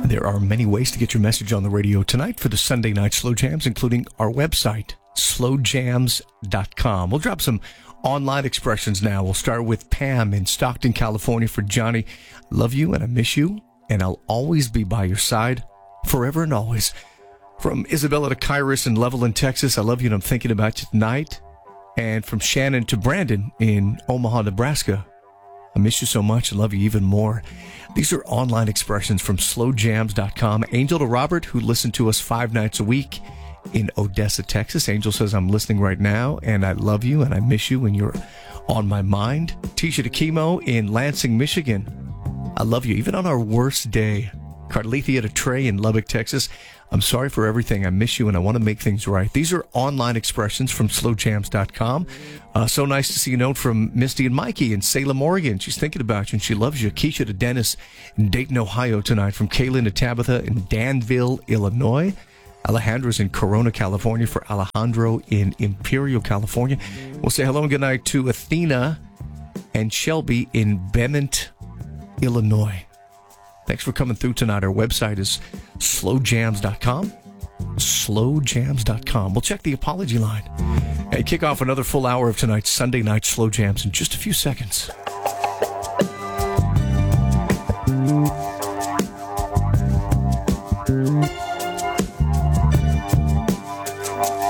There are many ways to get your message on the radio tonight for the Sunday Night Slow Jams, including our website, slowjams.com. We'll drop some online expressions now. We'll start with Pam in Stockton, California. For Johnny, love you and I miss you, and I'll always be by your side, forever and always. From Isabella to Kairos in Levelland, Texas, I love you and I'm thinking about you tonight. And from Shannon to Brandon in Omaha, Nebraska, I miss you so much and love you even more. These are online expressions from slowjams.com. Angel to Robert, who listened to us 5 nights a week in Odessa, Texas. Angel says, I'm listening right now, and I love you, and I miss you, and you're on my mind. Tisha to Chemo in Lansing, Michigan. I love you, even on our worst day. Carlethia to Trey in Lubbock, Texas. I'm sorry for everything. I miss you, and I want to make things right. These are online expressions from slowjams.com. So nice to see a note from Misty and Mikey in Salem, Oregon. She's thinking about you, and she loves you. Keisha to Dennis in Dayton, Ohio tonight. From Kaylin to Tabitha in Danville, Illinois. Alejandra's in Corona, California. For Alejandro in Imperial, California. We'll say hello and good night to Athena and Shelby in Bennett, Illinois. Thanks for coming through tonight. Our website is slowjams.com. Slowjams.com. We'll check the apology line and kick off another full hour of tonight's Sunday Night Slow Jams in just a few seconds.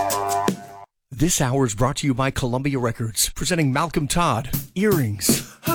This hour is brought to you by Columbia Records, presenting Malcolm Todd, Earrings.